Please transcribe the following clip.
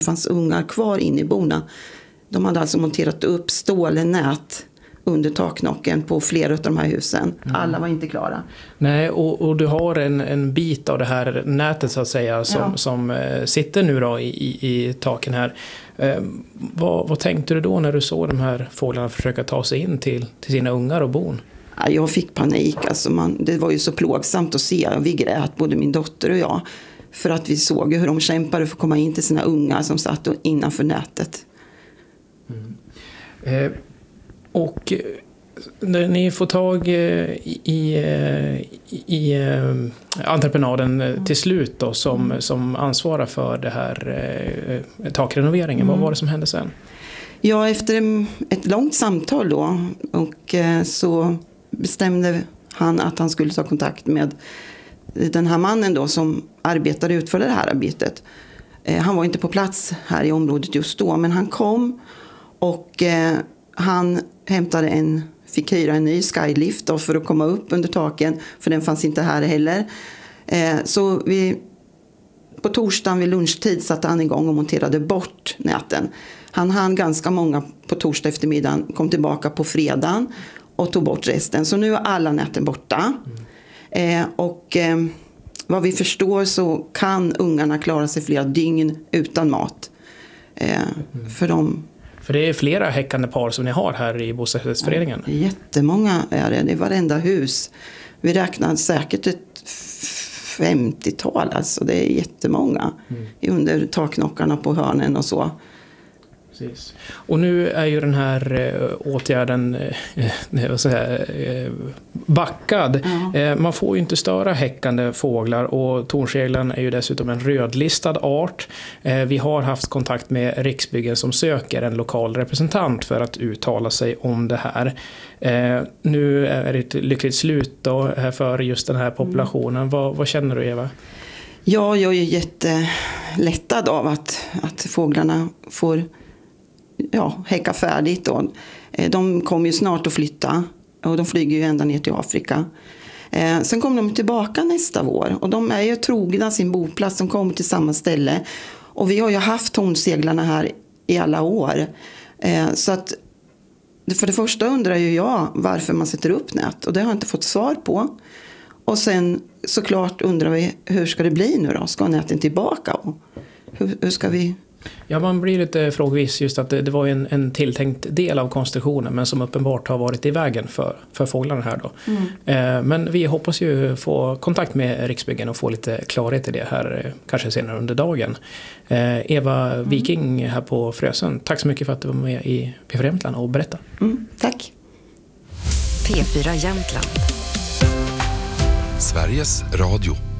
Det fanns ungar kvar inne i bona. De hade alltså monterat upp stålnät under taknocken på flera av de här husen. Alla var inte klara. Nej, och du har en bit av det här nätet så att säga som sitter nu då i taken här. Vad tänkte du då när du såg de här fåglarna försöka ta sig in till sina ungar och bon? Ja, jag fick panik. Alltså det var ju så plågsamt att se. Vi grät, både min dotter och jag. För att vi såg hur de kämpade för att komma in till sina ungar som satt innanför nätet. Och när ni får tag i entreprenaden till slut då, som ansvarar för det här takrenoveringen, vad var det som hände sen? Ja, efter ett långt samtal då och så bestämde han att han skulle ta kontakt med den här mannen då som arbetade ut för det här arbetet. Han var inte på plats här i området just då, men han kom och han fick hyra en ny skylift då för att komma upp under taken, för den fanns inte här heller. Så på torsdagen vid lunchtid satte han igång och monterade bort näten. Han hann ganska många på torsdag eftermiddagen, kom tillbaka på fredagen och tog bort resten. Så nu är alla näten borta. Och vad vi förstår så kan ungarna klara sig flera dygn utan mat. För det är flera häckande par som ni har här i bostadsrättsföreningen. Ja, jättemånga är det. Det är varenda hus. Vi räknar säkert ett 50-tal. Alltså det är jättemånga. Under taknockarna på hörnen och så. Precis. Och nu är ju den här åtgärden backad. Ja. Man får ju inte störa häckande fåglar och tornseglan är ju dessutom en rödlistad art. Vi har haft kontakt med Riksbyggen som söker en lokal representant för att uttala sig om det här. Nu är det ett lyckligt slut då för just den här populationen. Vad känner du, Eva? Ja, jag är jättelättad av att fåglarna får häcka färdigt. De kommer ju snart att flytta och de flyger ju ända ner till Afrika. Sen kommer de tillbaka nästa vår och de är ju trogna sin boplats, de kommer till samma ställe. Och vi har ju haft tornseglarna här i alla år. Så att för det första undrar ju jag varför man sätter upp nät, och det har jag inte fått svar på. Och sen såklart undrar vi, hur ska det bli nu då? Ska näten tillbaka? Och hur ska vi... Ja, man blir lite frågvis just att det var en tilltänkt del av konstruktionen, men som uppenbart har varit i vägen för fåglarna här då. Men vi hoppas ju få kontakt med Riksbyggen och få lite klarhet i det här kanske senare under dagen. Eva Viking här på Frösön, tack så mycket för att du var med i P4 Jämtland och berätta. Tack. P4 Jämtland. Sveriges Radio.